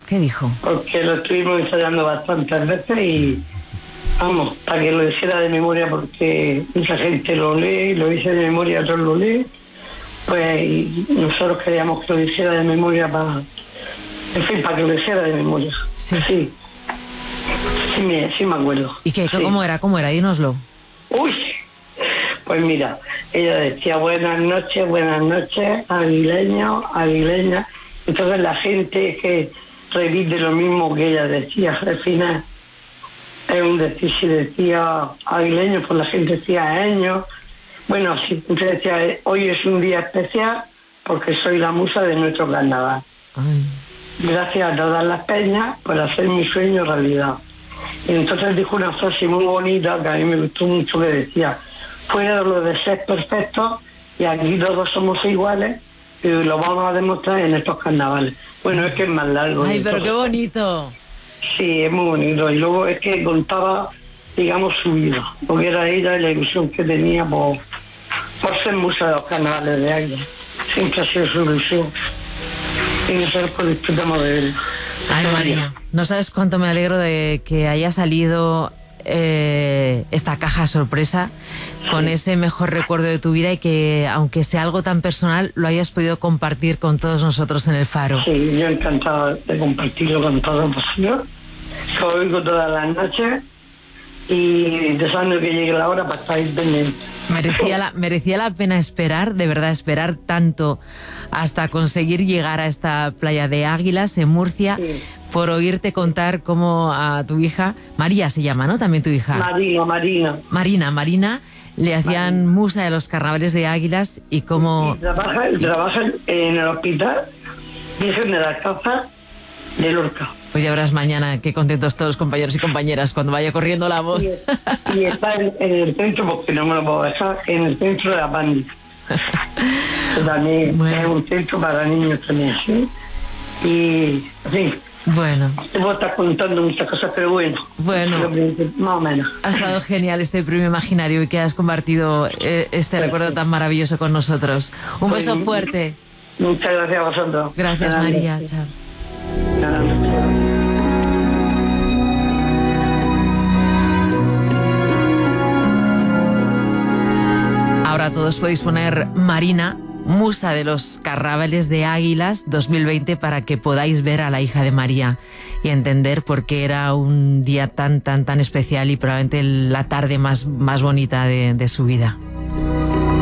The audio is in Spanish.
¿Qué dijo? Porque lo estuvimos ensayando bastantes veces y, vamos, para que lo hiciera de memoria, porque mucha gente lo lee, lo dice de memoria, otros lo leen, pues y nosotros queríamos que lo hiciera de memoria para, en fin, para que lo hiciera de memoria. Sí. Sí me acuerdo. ¿Y qué? Sí. ¿Cómo era? Dínoslo. Uy, pues mira, ella decía buenas noches, aguileños, aguileñas. Entonces la gente que repite lo mismo que ella decía al final. Es un decir, si decía aguileños, pues la gente decía años. Bueno, sí, entonces decía, hoy es un día especial porque soy la musa de nuestro carnaval. Ay. Gracias a todas las peñas por hacer mi sueño realidad. Y entonces dijo una frase muy bonita que a mí me gustó mucho, que decía, fuera de lo de ser perfectos, y aquí todos somos iguales, y lo vamos a demostrar en estos carnavales. Bueno, es que es más largo. Ay, pero entonces, qué bonito. Sí, es muy bonito. Y luego es que contaba, digamos, su vida, porque era ella y la ilusión que tenía por ser musa de los carnavales de Águila. Siempre ha sido su ilusión. Y nosotros pues disfrutamos de él. Ay, María, no sabes cuánto me alegro de que haya salido esta caja sorpresa con ese mejor recuerdo de tu vida y que, aunque sea algo tan personal, lo hayas podido compartir con todos nosotros en el Faro. Sí, yo encantado de compartirlo con todos vosotros. Lo oigo todas las noches y deseando que llegue la hora para estar pendiente. Merecía la pena esperar, de verdad, esperar tanto hasta conseguir llegar a esta playa de Águilas en Murcia, sí, por oírte contar cómo a tu hija, María se llama, ¿no? También tu hija. Marina, le hacían musa de los carnavales de Águilas y cómo... Trabaja en el hospital Virgen de la Caza de Lorca. Pues ya verás mañana qué contentos todos los compañeros y compañeras cuando vaya corriendo la voz. Y está en el centro, porque no me lo puedo dejar, en el centro de la Pandi. También es un centro para niños también, ¿sí? Y, en fin. Bueno. Te voy a estar contando muchas cosas, pero bueno. Más o menos. Ha estado genial este premio imaginario y que has compartido este recuerdo tan maravilloso con nosotros. Un beso fuerte. Muchas gracias a vosotros. Gracias, María. Chao. Ahora todos podéis poner Marina, musa de los carnavales de Águilas 2020, para que podáis ver a la hija de María y entender por qué era un día tan especial y probablemente la tarde más bonita de su vida.